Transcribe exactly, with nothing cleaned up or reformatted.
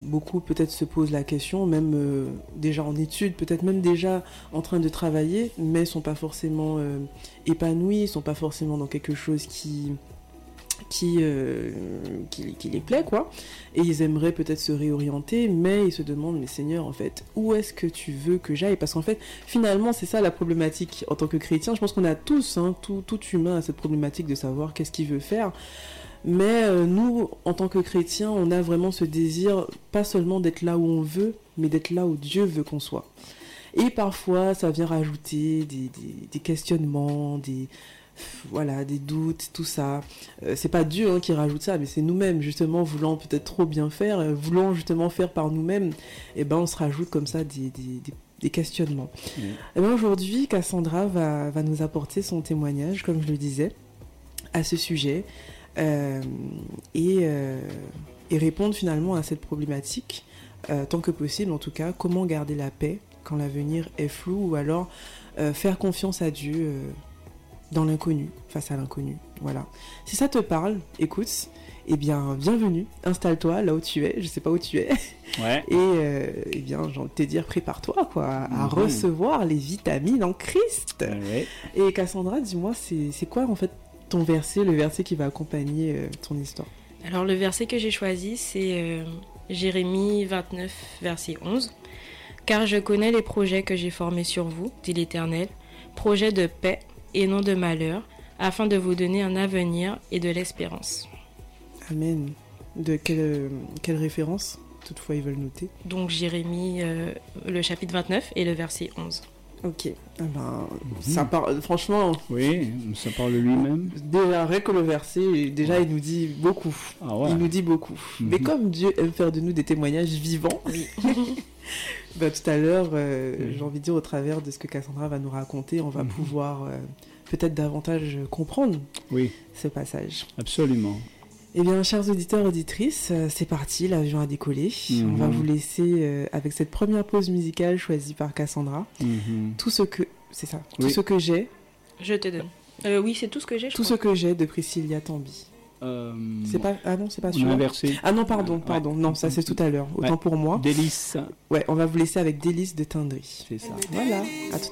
beaucoup peut-être se posent la question, même euh, déjà en études, peut-être même déjà en train de travailler, mais sont pas forcément euh, épanouis, sont pas forcément dans quelque chose qui qui, euh, qui qui les plaît, quoi. Et ils aimeraient peut-être se réorienter, mais ils se demandent, mais Seigneur, en fait, où est-ce que tu veux que j'aille? Parce qu'en fait, finalement, c'est ça la problématique en tant que chrétien. Je pense qu'on a tous, hein, tout, tout humain a cette problématique de savoir qu'est-ce qu'il veut faire. Mais euh, nous, en tant que chrétiens, on a vraiment ce désir, pas seulement d'être là où on veut, mais d'être là où Dieu veut qu'on soit. Et parfois, ça vient rajouter des, des, des questionnements, des, voilà, des doutes, tout ça. Euh, c'est pas Dieu hein, qui rajoute ça, mais c'est nous-mêmes, justement, voulant peut-être trop bien faire, euh, voulant justement faire par nous-mêmes, et ben on se rajoute comme ça des, des, des, des questionnements. Mmh. Et ben aujourd'hui, Cassandra va, va nous apporter son témoignage, comme je le disais, à ce sujet. Euh, et, euh, et répondre finalement à cette problématique euh, tant que possible, en tout cas, comment garder la paix quand l'avenir est flou, ou alors euh, faire confiance à Dieu euh, dans l'inconnu, face à l'inconnu. Voilà. Si ça te parle, écoute, eh bien, bienvenue, installe-toi là où tu es, je sais pas où tu es, ouais. et euh, eh bien, j'ai envie de te dire, prépare-toi quoi, à mmh. recevoir les vitamines en Christ. Ouais. Et Cassandra, dis-moi, c'est, c'est quoi en fait ton verset, le verset qui va accompagner euh, ton histoire? Alors le verset que j'ai choisi, c'est euh, Jérémie vingt-neuf, verset onze. « Car je connais les projets que j'ai formés sur vous, dit l'Éternel, projets de paix et non de malheur, afin de vous donner un avenir et de l'espérance. » Amen. De quelle, quelle référence, toutefois ils veulent noter? Donc Jérémie, euh, le chapitre vingt-neuf et le verset onze. Ok, ah ben, mmh. ça parle, franchement... Oui, ça parle lui-même. Déjà, rien que le verset, déjà, ouais. il nous dit beaucoup. Ah ouais. Il nous dit beaucoup. Mmh. Mais comme Dieu aime faire de nous des témoignages vivants, oui. ben, tout à l'heure, euh, mmh. j'ai envie de dire, au travers de ce que Cassandra va nous raconter, on va mmh. pouvoir euh, peut-être davantage comprendre oui. ce passage. Absolument. Eh bien, chers auditeurs, auditrices, euh, c'est parti, l'avion a décollé. Mmh. On va vous laisser euh, avec cette première pause musicale choisie par Cassandra. Mmh. Tout ce que... C'est ça. Oui. Tout ce que j'ai... Je te donne. Euh, oui, c'est tout ce que j'ai, je Tout crois. ce que j'ai de Priscilla Tambi. Euh... C'est pas... Ah non, c'est pas sûr. On a inversé. Ah non, pardon, pardon. Ouais. Non, ça c'est tout à l'heure. Autant ouais. pour moi. Délice. Ouais, on va vous laisser avec Délice de Tindri. C'est ça. Voilà. À tout